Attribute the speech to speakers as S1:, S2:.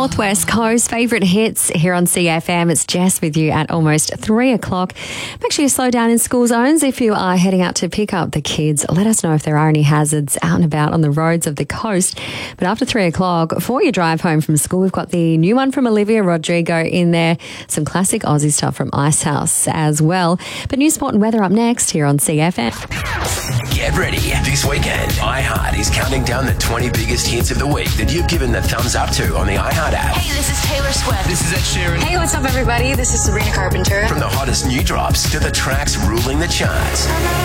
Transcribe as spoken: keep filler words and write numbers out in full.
S1: Northwest Coast, favourite hits here on C F M. It's Jess with you at almost three o'clock. Make sure you slow down in school zones if you are heading out to pick up the kids. Let us know if there are any hazards out and about on the roads of the coast. But after three o'clock, for your drive home from school, we've got the new one from Olivia Rodrigo in there. Some classic Aussie stuff from Icehouse as well. But news, sport and weather up next here on C F M.
S2: Get ready. This weekend, iHeart is counting down the twenty biggest hits of the week that you've given the thumbs up to on the iHeart app.
S3: Hey, this is Taylor Swift.
S4: This is Ed Sheeran.
S3: Hey, what's up, everybody? This is Sabrina Carpenter.
S2: From the hottest new drops to the tracks ruling the charts.